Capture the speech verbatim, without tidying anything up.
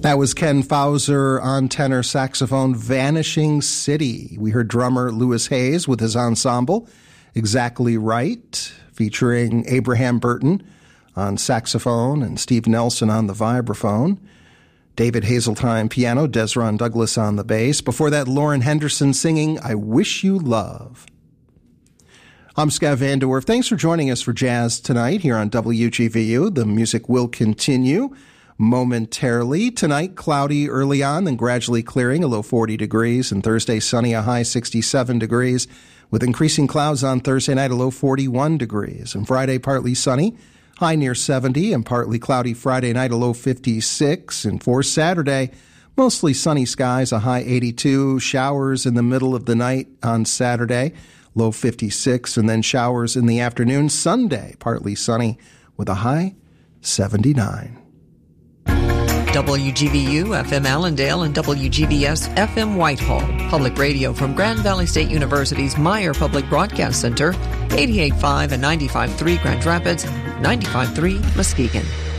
That was Ken Fauser on tenor saxophone, Vanishing City. We heard drummer Louis Hayes with his ensemble, Exactly Right, featuring Abraham Burton on saxophone and Steve Nelson on the vibraphone. David Hazeltine piano, Desron Douglas on the bass. Before that, Lauren Henderson singing I Wish You Love. I'm Scott Van Der Werf. Thanks for joining us for Jazz tonight here on W G V U. The music will continue momentarily. Tonight, cloudy early on, then gradually clearing, a low forty degrees, and Thursday, sunny, a high sixty-seven degrees, with increasing clouds on Thursday night, a low forty-one degrees. And Friday, partly sunny, high near seventy, and partly cloudy Friday night, a low fifty-six. And for Saturday, mostly sunny skies, a high eighty-two, showers in the middle of the night on Saturday, low fifty-six, and then showers in the afternoon. Sunday, partly sunny, with a high seventy-nine. W G V U F M Allendale and W G V S F M Whitehall. Public radio from Grand Valley State University's Meyer Public Broadcast Center, eighty-eight point five and ninety-five point three Grand Rapids, ninety-five point three Muskegon.